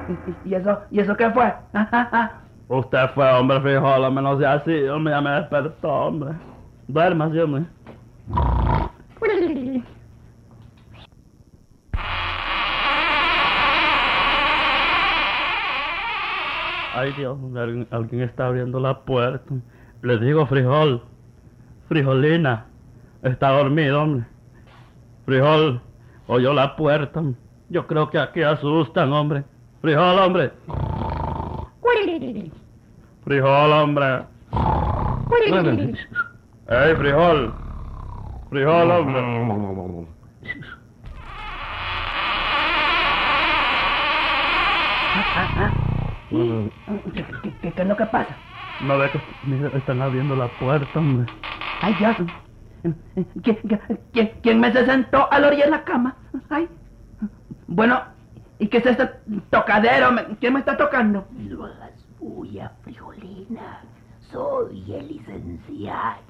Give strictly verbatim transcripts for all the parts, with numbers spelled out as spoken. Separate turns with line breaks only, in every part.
¿Y, y eso, ¿y eso qué fue?
Usted fue, hombre, frijol, hombre, no sea así, hombre, ya me despertó, hombre. Duérmase, hombre. Ay, Dios, alguien, alguien está abriendo la puerta. Le digo, frijol, frijolina, está dormido, hombre. Frijol, oyó la puerta. Yo creo que aquí asustan, hombre. Frijol, hombre. Frijol, hombre. ¡Ey, frijol! Frijol, hombre.
¿Qué, qué, qué, ¿Qué es lo que pasa?
No ve que mira, están abriendo la puerta, hombre.
Ay, Dios. ¿Quién, quién, quién me se sentó a la orilla de la cama? Ay. Bueno, ¿y qué es este tocadero? ¿Quién me está tocando?
No hagas bulla, frijolina. Soy el licenciado.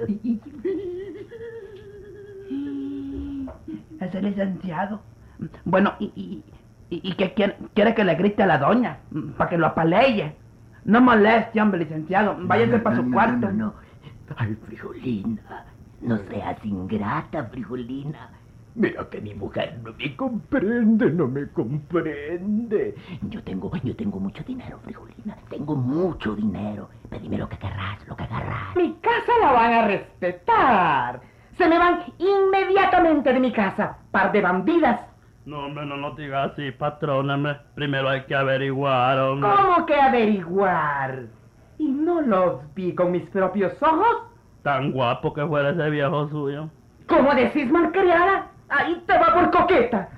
Es el licenciado. Bueno, ¿y, y, y, y qué quiere, quiere que le grite a la doña? Para que lo apaleye. No moleste, hombre, licenciado. Váyase
no,
para
no,
su
no,
cuarto.
No, no, no. Ay, frijolina. No seas ingrata, frijolina. Mira que mi mujer no me comprende, no me comprende. Yo tengo, yo tengo mucho dinero, frijolina. Tengo mucho dinero. Pedime lo que querrás, lo que agarrás.
Mi casa la van a respetar. Se me van inmediatamente de mi casa, par de bandidas.
No, hombre, no nos diga así, patróname. Primero hay que averiguar, hombre.
¿Cómo que averiguar? ¿Y no los vi con mis propios ojos?
Tan guapo que fuera ese viejo suyo.
¿Cómo decís, malcriada? Ahí te va por coqueta.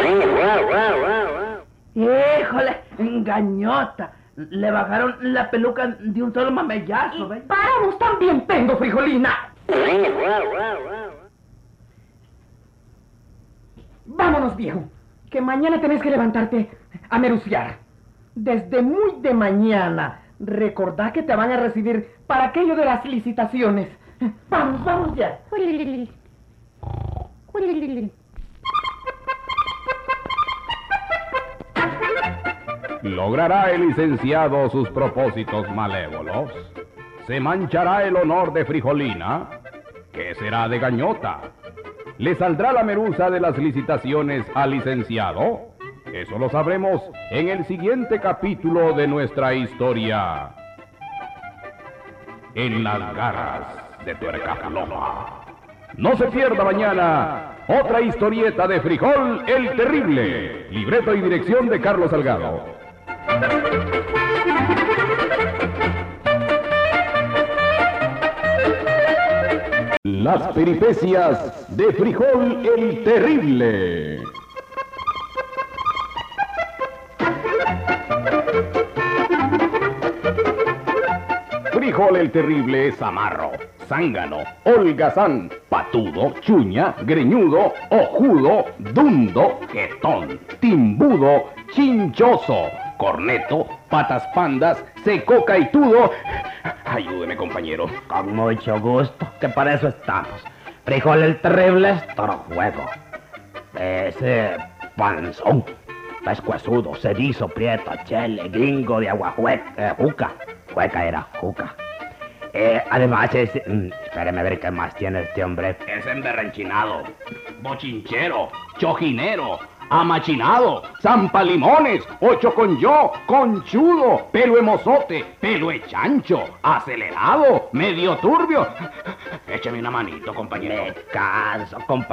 Híjole, engañota. Le bajaron la peluca de un solo mamellazo, ¿ves?
Para vos también tengo, frijolina. Vámonos, viejo, que mañana tenés que levantarte a meruciar. Desde muy de mañana, recordá que te van a recibir para aquello de las licitaciones. Vamos, vamos ya.
¿Logrará el licenciado sus propósitos malévolos? ¿Se manchará el honor de Frijolina? ¿Qué será de Gañota? ¿Le saldrá la merusa de las licitaciones al licenciado? Eso lo sabremos en el siguiente capítulo de nuestra historia. En las garras de Tuerca Floja. No se pierda mañana otra historieta de Frijol el Terrible. Libreto y dirección de Carlos Salgado. Las peripecias de Frijol el Terrible. Frijol el Terrible es amarro, zángano, holgazán, patudo, chuña, greñudo, ojudo, dundo, jetón, timbudo, chinchoso, corneto, patas pandas, seco caitudo. Ayúdeme, compañero.
Con mucho gusto, que para eso estamos. Frijol el Terrible es toro juego. Ese panzón, pescuezudo, cerizo, prieto, chele, gringo de agua jueca, eh, juca. Jueca era juca. Eh, además es... Mm, espéreme a ver qué más tiene este hombre.
Es emberrenchinado, bochinchero, chojinero, amachinado, zampalimones, ocho con yo, conchudo, pelo emozote, pelo echancho, acelerado, medio turbio. Écheme una manito, compañero.
Me canso, compañero.